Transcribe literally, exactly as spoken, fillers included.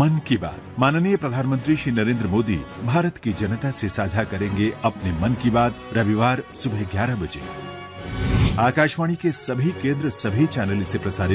मन की बात। माननीय प्रधानमंत्री श्री नरेंद्र मोदी भारत की जनता से साझा करेंगे अपने मन की बात रविवार सुबह ग्यारह बजे। आकाशवाणी के सभी केंद्र, सभी चैनल इसे प्रसारित